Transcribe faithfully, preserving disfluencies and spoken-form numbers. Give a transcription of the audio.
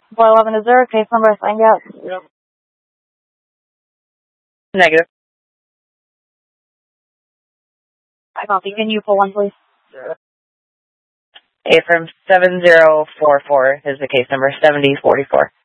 four eleven, is there a case number I signed out? Yep. Negative. I copy. Can you pull one, please? Sure. A from seven zero four four is the case number, seventy forty-four.